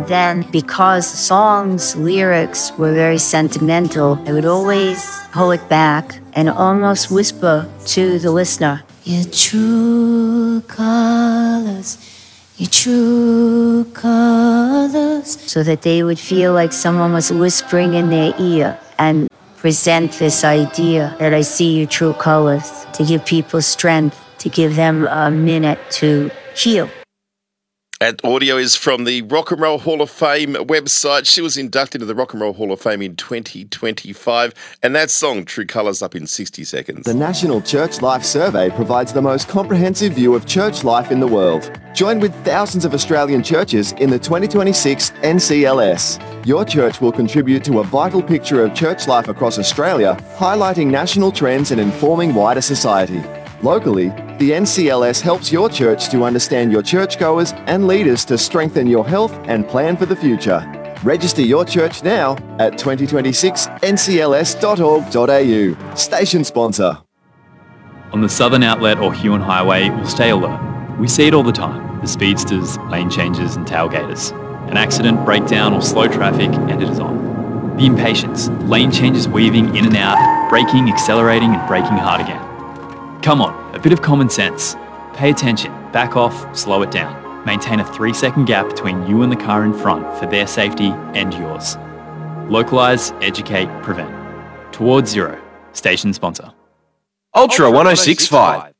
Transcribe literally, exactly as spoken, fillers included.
And then because songs, lyrics were very sentimental, I would always pull it back and almost whisper to the listener, your true colors, your true colors, so that they would feel like someone was whispering in their ear and present this idea that I see your true colors, to give people strength, to give them a minute to heal. And audio is from the Rock and Roll Hall of Fame website. She was inducted into the Rock and Roll Hall of Fame in twenty twenty-five. And that song, True Colours, up in sixty seconds. The National Church Life Survey provides the most comprehensive view of church life in the world. Join with thousands of Australian churches in the twenty twenty-six N C L S. Your church will contribute to a vital picture of church life across Australia, highlighting national trends and informing wider society. Locally, the N C L S helps your church to understand your churchgoers and leaders to strengthen your health and plan for the future. Register your church now at twenty twenty-six N C L S dot org dot A U. Station sponsor. On the Southern Outlet or Huon Highway, we'll stay alert. We see it all the time. The speedsters, lane changes and tailgaters. An accident, breakdown or slow traffic and it is on. The impatience, lane changes weaving in and out, braking, accelerating and braking hard again. Come on, a bit of common sense. Pay attention, back off, slow it down. Maintain a three second gap between you and the car in front for their safety and yours. Localise, educate, prevent. Towards Zero. Station sponsor. Ultra one oh six point five.